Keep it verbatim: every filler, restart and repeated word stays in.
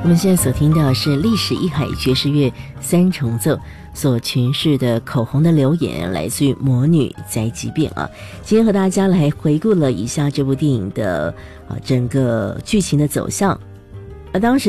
们现在所听到的是历史一海爵士乐三重奏所诠释的口红的留言，来自于魔女宅急便啊。今天和大家来回顾了一下这部电影的啊整个剧情的走向，而当时